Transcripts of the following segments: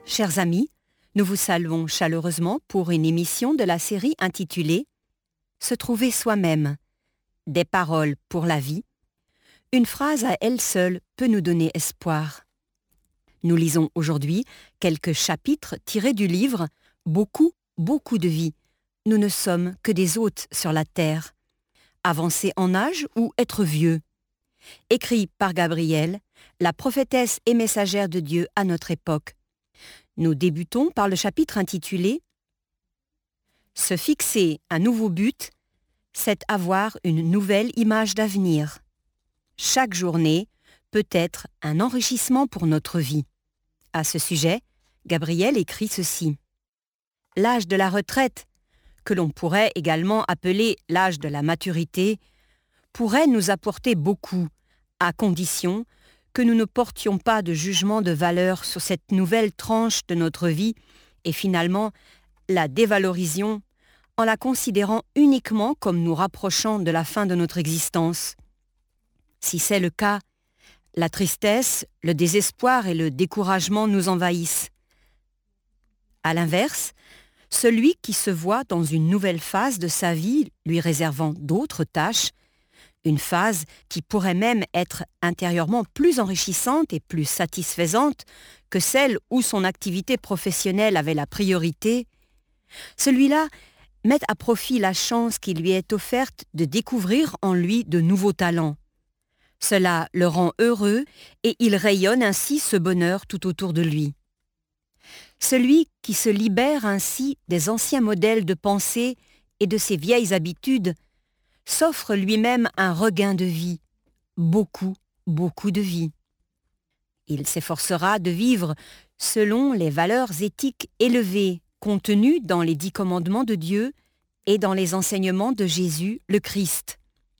Chers amis, nous vous saluons chaleureusement pour une émission de la série intitulée « Se trouver soi-même, des paroles pour la vie ». Une phrase à elle seule peut nous donner espoir. Nous lisons aujourd'hui quelques chapitres tirés du livre « Beaucoup, beaucoup de vie. Nous ne sommes que des hôtes sur la terre. Avancer en âge ou être vieux ?» Écrit par Gabrielle, la prophétesse et messagère de Dieu à notre époque. Nous débutons par le chapitre intitulé « Se fixer un nouveau but, c'est avoir une nouvelle image d'avenir. Chaque journée peut être un enrichissement pour notre vie. » À ce sujet, Gabrielle écrit ceci. « L'âge de la retraite, que l'on pourrait également appeler l'âge de la maturité, pourrait nous apporter beaucoup, à condition que nous ne portions pas de jugement de valeur sur cette nouvelle tranche de notre vie et finalement la dévalorisions en la considérant uniquement comme nous rapprochant de la fin de notre existence. Si c'est le cas, la tristesse, le désespoir et le découragement nous envahissent. À l'inverse, celui qui se voit dans une nouvelle phase de sa vie lui réservant d'autres tâches, une phase qui pourrait même être intérieurement plus enrichissante et plus satisfaisante que celle où son activité professionnelle avait la priorité, celui-là met à profit la chance qui lui est offerte de découvrir en lui de nouveaux talents. Cela le rend heureux et il rayonne ainsi ce bonheur tout autour de lui. Celui qui se libère ainsi des anciens modèles de pensée et de ses vieilles habitudes s'offre lui-même un regain de vie, beaucoup, beaucoup de vie. Il s'efforcera de vivre selon les valeurs éthiques élevées contenues dans les 10 commandements de Dieu et dans les enseignements de Jésus le Christ.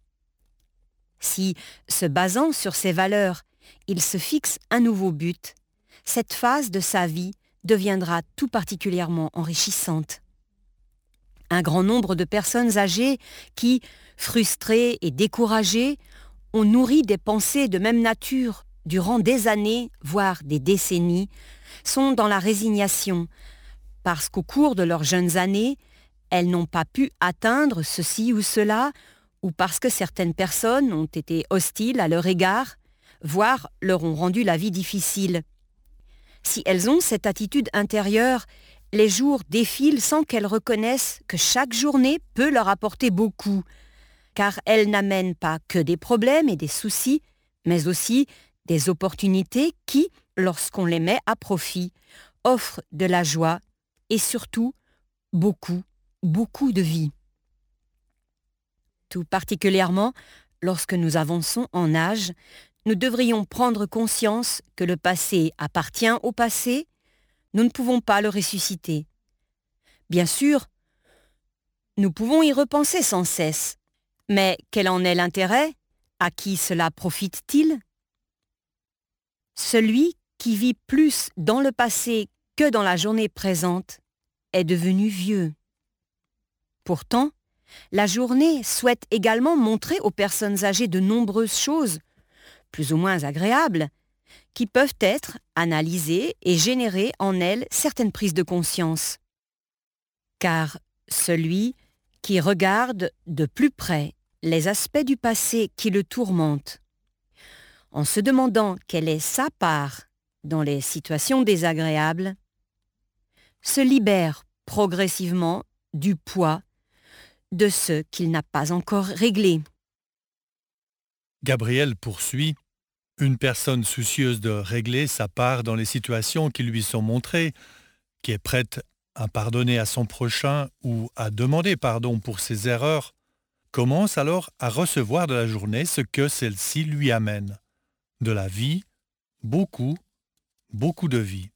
Si, se basant sur ces valeurs, il se fixe un nouveau but, cette phase de sa vie deviendra tout particulièrement enrichissante. Un grand nombre de personnes âgées qui, frustrées et découragées, ont nourri des pensées de même nature durant des années, voire des décennies, sont dans la résignation, parce qu'au cours de leurs jeunes années, elles n'ont pas pu atteindre ceci ou cela, ou parce que certaines personnes ont été hostiles à leur égard, voire leur ont rendu la vie difficile. Si elles ont cette attitude intérieure, les jours défilent sans qu'elles reconnaissent que chaque journée peut leur apporter beaucoup, car elles n'amènent pas que des problèmes et des soucis, mais aussi des opportunités qui, lorsqu'on les met à profit, offrent de la joie et surtout beaucoup, beaucoup de vie. Tout particulièrement, lorsque nous avançons en âge, nous devrions prendre conscience que le passé appartient au passé, nous ne pouvons pas le ressusciter. Bien sûr, nous pouvons y repenser sans cesse, mais quel en est l'intérêt? À qui cela profite-t-il? Celui qui vit plus dans le passé que dans la journée présente est devenu vieux. Pourtant, la journée souhaite également montrer aux personnes âgées de nombreuses choses, plus ou moins agréables, qui peuvent être analysées et générer en elles certaines prises de conscience. Car celui qui regarde de plus près les aspects du passé qui le tourmentent, en se demandant quelle est sa part dans les situations désagréables, se libère progressivement du poids de ceux qu'il n'a pas encore réglés. Gabrielle poursuit. Une personne soucieuse de régler sa part dans les situations qui lui sont montrées, qui est prête à pardonner à son prochain ou à demander pardon pour ses erreurs, commence alors à recevoir de la journée ce que celle-ci lui amène. De la vie, beaucoup, beaucoup de vie.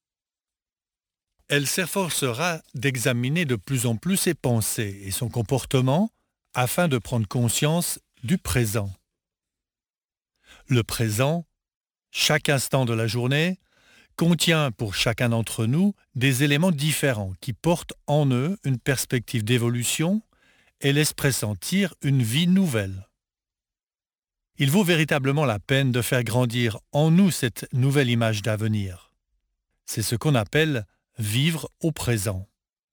Elle s'efforcera d'examiner de plus en plus ses pensées et son comportement afin de prendre conscience du présent. Le présent, chaque instant de la journée, contient pour chacun d'entre nous des éléments différents qui portent en eux une perspective d'évolution et laissent pressentir une vie nouvelle. Il vaut véritablement la peine de faire grandir en nous cette nouvelle image d'avenir. C'est ce qu'on appelle vivre au présent.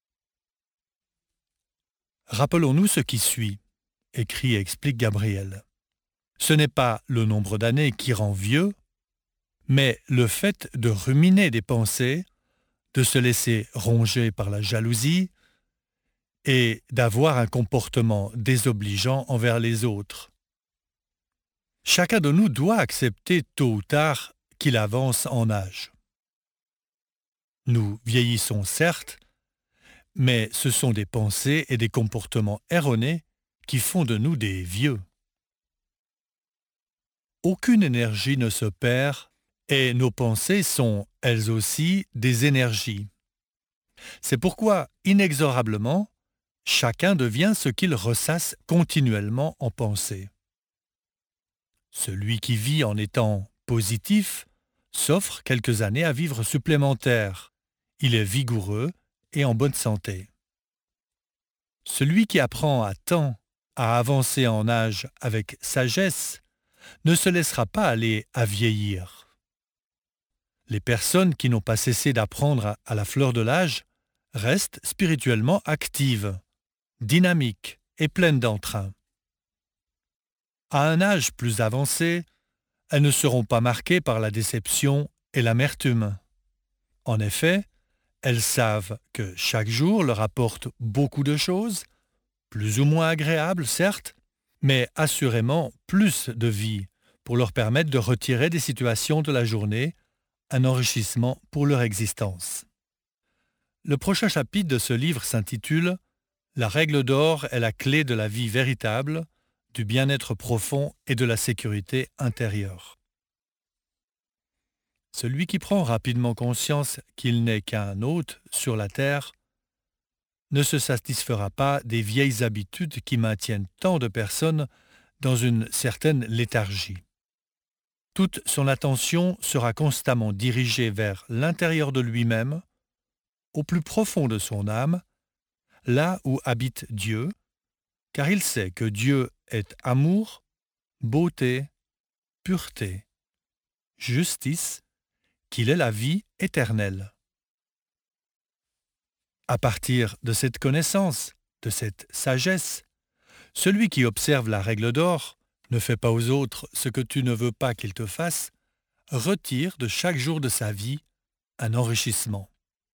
Rappelons-nous ce qui suit, écrit et explique Gabriel. Ce n'est pas le nombre d'années qui rend vieux, mais le fait de ruminer des pensées, de se laisser ronger par la jalousie et d'avoir un comportement désobligeant envers les autres. Chacun de nous doit accepter tôt ou tard qu'il avance en âge. Nous vieillissons certes, mais ce sont des pensées et des comportements erronés qui font de nous des vieux. Aucune énergie ne se perd et nos pensées sont, elles aussi, des énergies. C'est pourquoi, inexorablement, chacun devient ce qu'il ressasse continuellement en pensée. Celui qui vit en étant positif s'offre quelques années à vivre supplémentaires. Il est vigoureux et en bonne santé. Celui qui apprend à temps à avancer en âge avec sagesse ne se laissera pas aller à vieillir. Les personnes qui n'ont pas cessé d'apprendre à la fleur de l'âge restent spirituellement actives, dynamiques et pleines d'entrain. À un âge plus avancé, elles ne seront pas marquées par la déception et l'amertume. En effet, elles savent que chaque jour leur apporte beaucoup de choses, plus ou moins agréables certes, mais assurément plus de vie pour leur permettre de retirer des situations de la journée un enrichissement pour leur existence. Le prochain chapitre de ce livre s'intitule « La règle d'or est la clé de la vie véritable, du bien-être profond et de la sécurité intérieure ». Celui qui prend rapidement conscience qu'il n'est qu'un hôte sur la terre ne se satisfera pas des vieilles habitudes qui maintiennent tant de personnes dans une certaine léthargie. Toute son attention sera constamment dirigée vers l'intérieur de lui-même, au plus profond de son âme, là où habite Dieu, car il sait que Dieu est amour, beauté, pureté, justice, qu'il est la vie éternelle. À partir de cette connaissance, de cette sagesse, celui qui observe la règle d'or, ne fais pas aux autres ce que tu ne veux pas qu'ils te fassent, retire de chaque jour de sa vie un enrichissement.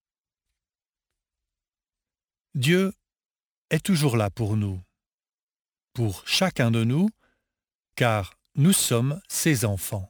Dieu est toujours là pour nous, pour chacun de nous, car nous sommes ses enfants.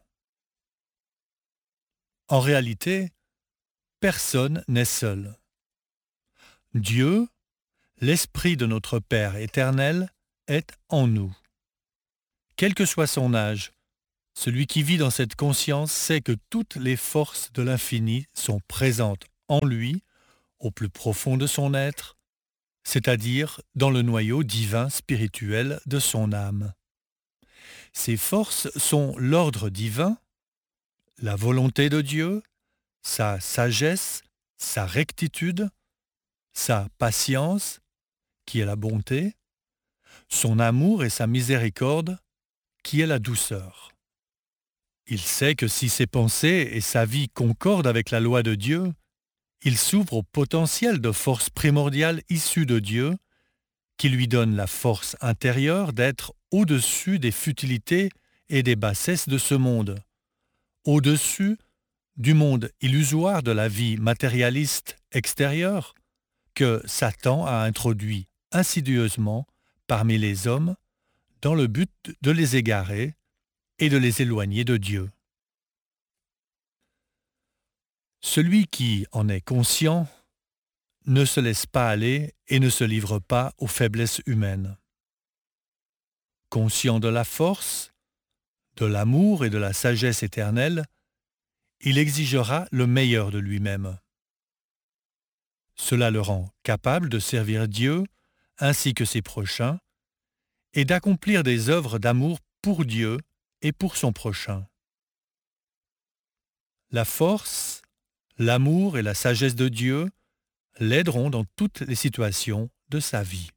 En réalité, personne n'est seul. Dieu, l'Esprit de notre Père éternel, est en nous. Quel que soit son âge, celui qui vit dans cette conscience sait que toutes les forces de l'infini sont présentes en lui, au plus profond de son être, c'est-à-dire dans le noyau divin spirituel de son âme. Ces forces sont l'ordre divin, la volonté de Dieu, sa sagesse, sa rectitude, sa patience, qui est la bonté, son amour et sa miséricorde, qui est la douceur. Il sait que si ses pensées et sa vie concordent avec la loi de Dieu, il s'ouvre au potentiel de force primordiale issue de Dieu, qui lui donne la force intérieure d'être au-dessus des futilités et des bassesses de ce monde, au-dessus du monde illusoire de la vie matérialiste extérieure que Satan a introduit insidieusement parmi les hommes dans le but de les égarer et de les éloigner de Dieu. Celui qui en est conscient ne se laisse pas aller et ne se livre pas aux faiblesses humaines. Conscient de la force, de l'amour et de la sagesse éternelle, il exigera le meilleur de lui-même. Cela le rend capable de servir Dieu ainsi que ses prochains et d'accomplir des œuvres d'amour pour Dieu et pour son prochain. La force, l'amour et la sagesse de Dieu l'aideront dans toutes les situations de sa vie.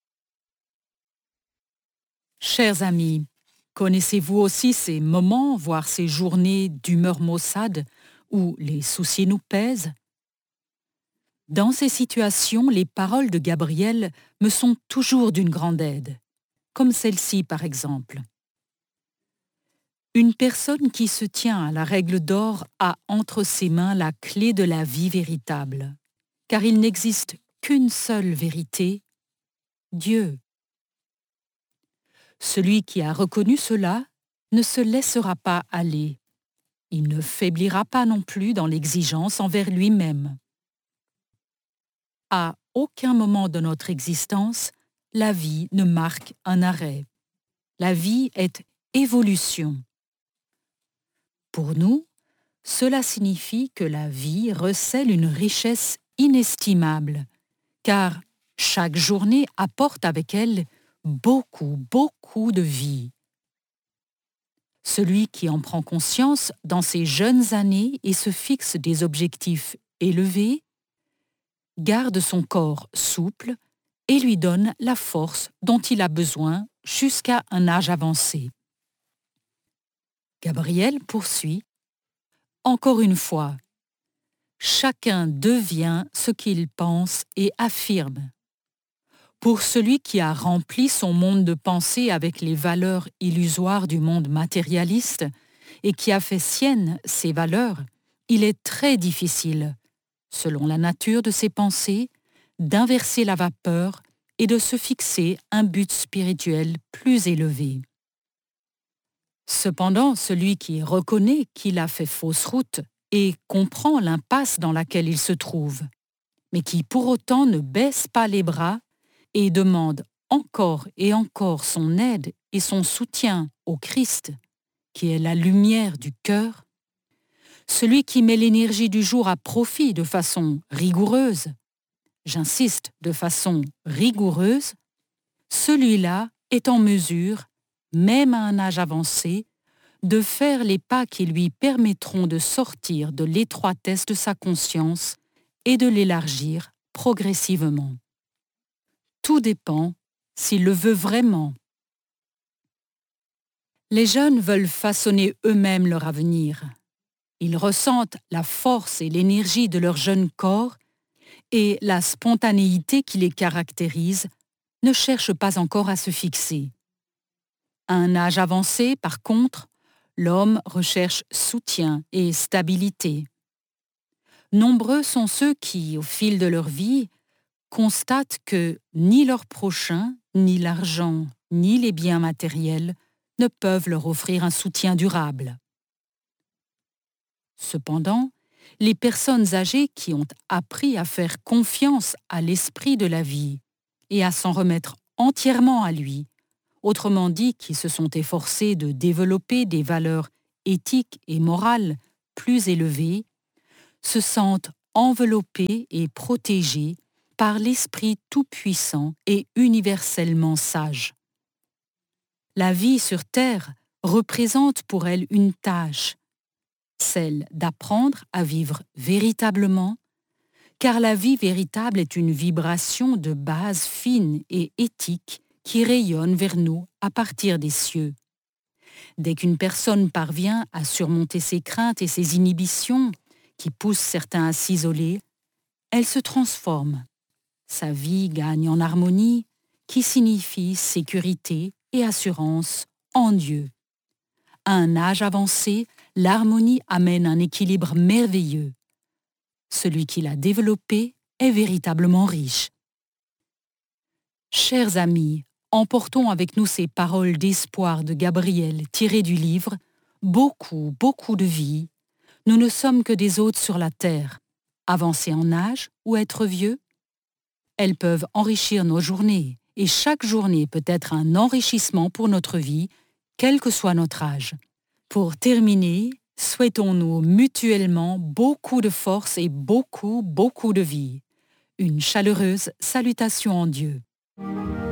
Chers amis, connaissez-vous aussi ces moments, voire ces journées d'humeur maussade, où les soucis nous pèsent. Dans ces situations, les paroles de Gabriel me sont toujours d'une grande aide, comme celle-ci par exemple. Une personne qui se tient à la règle d'or a entre ses mains la clé de la vie véritable, car il n'existe qu'une seule vérité, Dieu. Celui qui a reconnu cela ne se laissera pas aller. Il ne faiblira pas non plus dans l'exigence envers lui-même. À aucun moment de notre existence, la vie ne marque un arrêt. La vie est évolution. Pour nous, cela signifie que la vie recèle une richesse inestimable, car chaque journée apporte avec elle beaucoup de vie. Celui qui en prend conscience dans ses jeunes années et se fixe des objectifs élevés, garde son corps souple et lui donne la force dont il a besoin jusqu'à un âge avancé. Gabriel poursuit. Encore une fois, chacun devient ce qu'il pense et affirme. Pour celui qui a rempli son monde de pensée avec les valeurs illusoires du monde matérialiste et qui a fait siennes ces valeurs, il est très difficile, selon la nature de ses pensées, d'inverser la vapeur et de se fixer un but spirituel plus élevé. Cependant, celui qui reconnaît qu'il a fait fausse route et comprend l'impasse dans laquelle il se trouve, mais qui pour autant ne baisse pas les bras et demande encore et encore son aide et son soutien au Christ, qui est la lumière du cœur, celui qui met l'énergie du jour à profit de façon rigoureuse, j'insiste, de façon rigoureuse, celui-là est en mesure, même à un âge avancé, de faire les pas qui lui permettront de sortir de l'étroitesse de sa conscience et de l'élargir progressivement. Tout dépend s'il le veut vraiment. Les jeunes veulent façonner eux-mêmes leur avenir. Ils ressentent la force et l'énergie de leur jeune corps et la spontanéité qui les caractérise ne cherchent pas encore à se fixer. À un âge avancé, par contre, l'homme recherche soutien et stabilité. Nombreux sont ceux qui, au fil de leur vie, constatent que ni leur prochain, ni l'argent, ni les biens matériels ne peuvent leur offrir un soutien durable. Cependant, les personnes âgées qui ont appris à faire confiance à l'esprit de la vie et à s'en remettre entièrement à lui, autrement dit qui se sont efforcées de développer des valeurs éthiques et morales plus élevées, se sentent enveloppées et protégées par l'Esprit tout-puissant et universellement sage. La vie sur terre représente pour elle une tâche, celle d'apprendre à vivre véritablement, car la vie véritable est une vibration de base fine et éthique qui rayonne vers nous à partir des cieux. Dès qu'une personne parvient à surmonter ses craintes et ses inhibitions, qui poussent certains à s'isoler, elle se transforme. Sa vie gagne en harmonie, qui signifie sécurité et assurance en Dieu. À un âge avancé, l'harmonie amène un équilibre merveilleux. Celui qui l'a développé est véritablement riche. Chers amis, emportons avec nous ces paroles d'espoir de Gabriel tirées du livre « Beaucoup de vie ». Nous ne sommes que des hôtes sur la terre, avancés en âge ou être vieux. Elles peuvent enrichir nos journées et chaque journée peut être un enrichissement pour notre vie, quel que soit notre âge. Pour terminer, souhaitons-nous mutuellement beaucoup de force et beaucoup de vie. Une chaleureuse salutation en Dieu.